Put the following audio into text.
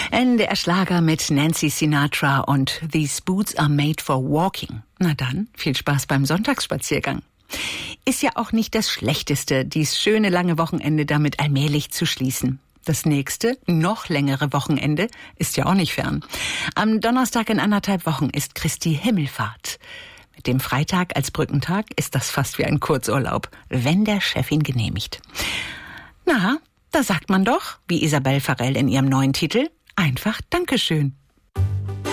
NDR Schlager mit Nancy Sinatra und These Boots are made for walking. Na dann, viel Spaß beim Sonntagsspaziergang. Ist ja auch nicht das Schlechteste, dies schöne lange Wochenende damit allmählich zu schließen. Das nächste, noch längere Wochenende ist ja auch nicht fern. Am Donnerstag in 1,5 Wochen ist Christi Himmelfahrt. Mit dem Freitag als Brückentag ist das fast wie ein Kurzurlaub, wenn der Chef ihn genehmigt. Na, da sagt man doch, wie Isabelle Farrell in ihrem neuen Titel, einfach Dankeschön.